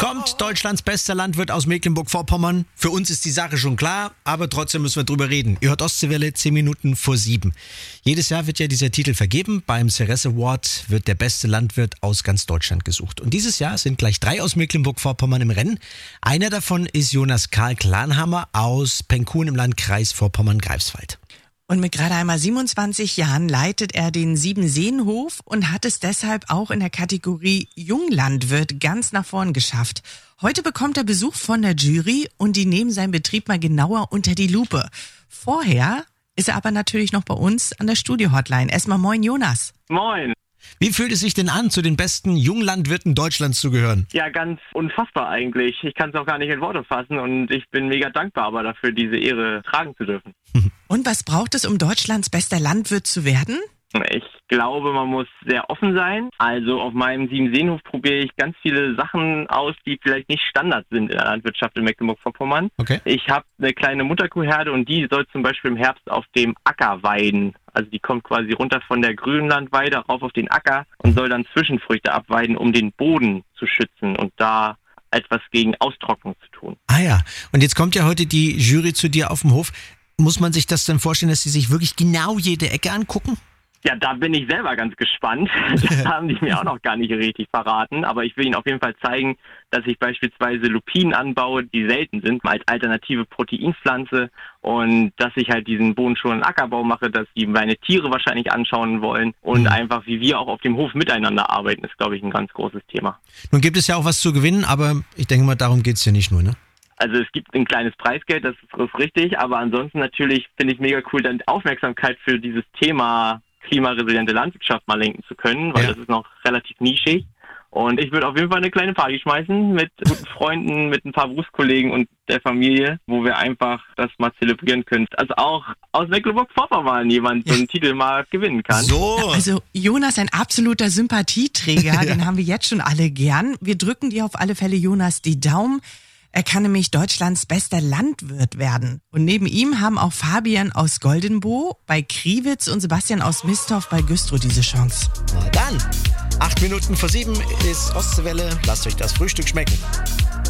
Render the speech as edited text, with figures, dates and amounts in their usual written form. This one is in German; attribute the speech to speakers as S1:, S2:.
S1: Kommt Deutschlands bester Landwirt aus Mecklenburg-Vorpommern? Für uns ist die Sache schon klar, aber trotzdem müssen wir drüber reden. Ihr hört Ostseewelle, 10 Minuten vor 7. Jedes Jahr wird ja dieser Titel vergeben. Beim Ceres Award wird der beste Landwirt aus ganz Deutschland gesucht. Und dieses Jahr sind gleich 3 aus Mecklenburg-Vorpommern im Rennen. Einer davon ist Jonas Karl Klanhammer aus Penkun im Landkreis Vorpommern-Greifswald.
S2: Und mit gerade einmal 27 Jahren leitet er den Siebenseenhof und hat es deshalb auch in der Kategorie Junglandwirt ganz nach vorn geschafft. Heute bekommt er Besuch von der Jury und die nehmen seinen Betrieb mal genauer unter die Lupe. Vorher ist er aber natürlich noch bei uns an der Studio-Hotline. Erstmal moin Jonas.
S3: Moin.
S1: Wie fühlt es sich denn an, zu den besten Junglandwirten Deutschlands zu gehören?
S3: Ja, ganz unfassbar eigentlich. Ich kann es auch gar nicht in Worte fassen und ich bin mega dankbar aber dafür, diese Ehre tragen zu dürfen.
S2: Und was braucht es, um Deutschlands bester Landwirt zu werden?
S3: Ich glaube, man muss sehr offen sein. Also auf meinem Siebenseenhof probiere ich ganz viele Sachen aus, die vielleicht nicht Standard sind in der Landwirtschaft in Mecklenburg-Vorpommern.
S1: Okay.
S3: Ich habe eine kleine Mutterkuhherde und die soll zum Beispiel im Herbst auf dem Acker weiden. Also die kommt quasi runter von der Grünlandweide rauf auf den Acker und soll dann Zwischenfrüchte abweiden, um den Boden zu schützen und da etwas gegen Austrocknung zu tun.
S1: Ah ja, und jetzt kommt ja heute die Jury zu dir auf dem Hof. Muss man sich das dann vorstellen, dass sie sich wirklich genau jede Ecke angucken?
S3: Ja, da bin ich selber ganz gespannt. Das haben die mir auch noch gar nicht richtig verraten. Aber ich will Ihnen auf jeden Fall zeigen, dass ich beispielsweise Lupinen anbaue, die selten sind, als alternative Proteinpflanze. Und dass ich halt diesen bodenschonenden Ackerbau mache, dass die meine Tiere wahrscheinlich anschauen wollen. Und einfach, wie wir auch auf dem Hof miteinander arbeiten, ist, glaube ich, ein ganz großes Thema.
S1: Nun gibt es ja auch was zu gewinnen, aber ich denke mal, darum geht es ja nicht nur, ne?
S3: Also es gibt ein kleines Preisgeld, das ist richtig. Aber ansonsten natürlich finde ich es mega cool, dann Aufmerksamkeit für dieses Thema klimaresiliente Landwirtschaft mal lenken zu können, weil das ist noch relativ nischig. Und ich würde auf jeden Fall eine kleine Party schmeißen mit guten Freunden, mit ein paar Berufskollegen und der Familie, wo wir einfach das mal zelebrieren können. Also auch aus Mecklenburg-Vorpommern jemand so einen Titel mal gewinnen kann.
S1: So.
S2: Also Jonas, ein absoluter Sympathieträger, den haben wir jetzt schon alle gern. Wir drücken dir auf alle Fälle, Jonas, die Daumen. Er kann nämlich Deutschlands bester Landwirt werden. Und neben ihm haben auch Fabian aus Goldenbow bei Kriwitz und Sebastian aus Mistorf bei Güstrow diese Chance.
S1: Na dann, 8 Minuten vor 7 ist Ostseewelle. Lasst euch das Frühstück schmecken.